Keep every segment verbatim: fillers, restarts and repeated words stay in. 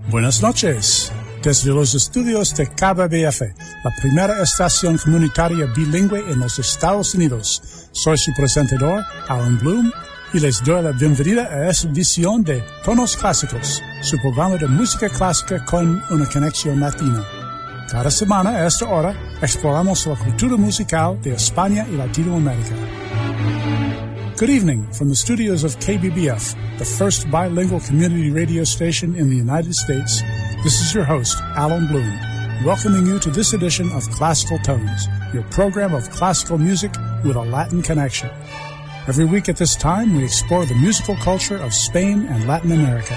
Buenas noches. Desde los estudios de K B B F, la primera estación comunitaria bilingüe en los Estados Unidos, soy su presentador, Alan Bloom, y les doy la bienvenida a esta edición de Tonos Clásicos, su programa de música clásica con una conexión latina. Cada semana a esta hora exploramos la cultura musical de España y Latinoamérica. Good evening from the studios of K B B F, the first bilingual community radio station in the United States. This is your host, Alan Bloom, welcoming you to this edition of Classical Tones, your program of classical music with a Latin connection. Every week at this time, we explore the musical culture of Spain and Latin America.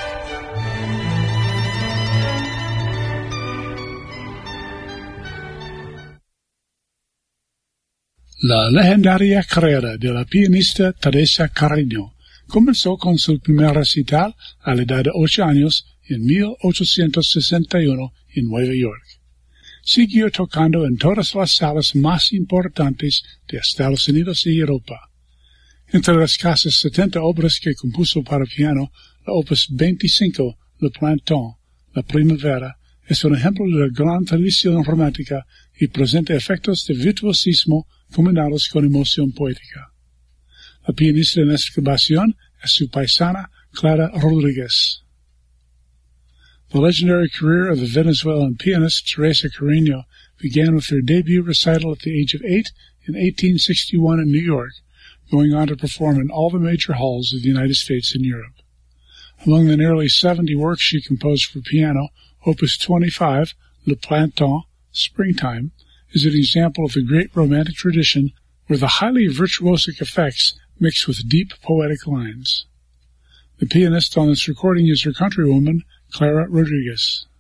La legendaria carrera de la pianista Teresa Carreño comenzó con su primer recital a la edad de ocho años en mil ochocientos sesenta y uno en Nueva York. Siguió tocando en todas las salas más importantes de Estados Unidos y Europa. Entre las casi setenta obras que compuso para piano, la opus veinticinco, Le Printemps, La Primavera, es un ejemplo de la gran tradición romántica y presenta efectos de virtuosismo combinados con emoción poética. La pianista en esta grabación es su paisana Clara Rodríguez. The legendary career of the Venezuelan pianist Teresa Carreño began with her debut recital at the age of eight in eighteen sixty-one in New York, going on to perform in all the major halls of the United States and Europe. Among the nearly seventy works she composed for piano, Opus twenty-five, Le Printemps, Springtime, is an example of the great romantic tradition where the highly virtuosic effects mix with deep poetic lines. The pianist on this recording is her countrywoman, Clara Rodríguez.